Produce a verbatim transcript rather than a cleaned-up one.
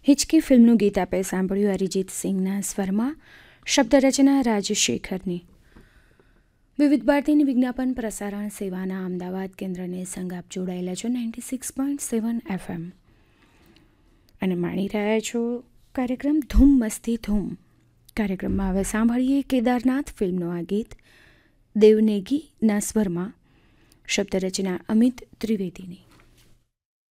હિચકી ફિલ્મનું ગીત આપે સાંભળ્યું અરિજીત સિંઘના સ્વરમાં, શબ્દરચના રાજશેખરની. વિવિધ ભારતીની વિજ્ઞાપન પ્રસારણ સેવાના અમદાવાદ કેન્દ્રને સંગ આપ જોડાયેલા છો ninety six point seven FM અને માણી રહ્યા છો કાર્યક્રમ ધૂમ મસ્તી ધૂમ. કાર્યક્રમમાં હવે સાંભળીએ કેદારનાથ ફિલ્મનું આ ગીત દેવનેગીના સ્વરમાં, શબ્દરચના અમિત ત્રિવેદીની.